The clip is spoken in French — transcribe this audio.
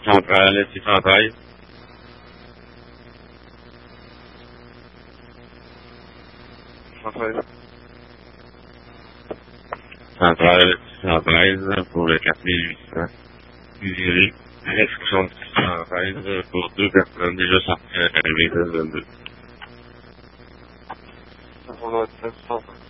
Centrale 613. Centrale 613 pour le 4800. Désiré. Inscription 613 pour 2 personnes déjà sorties à l'arrivée de 22.